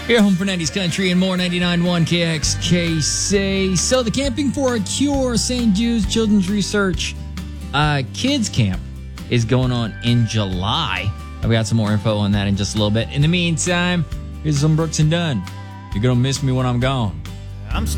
Here, home for 90s Country and more, 99.1 KXKC. So the Camping for a Cure St. Jude's Children's Research Kids Camp is going on in July. I've got some more info on that in just a little bit. In the meantime, here's some Brooks and Dunn. You're going to miss me when I'm gone.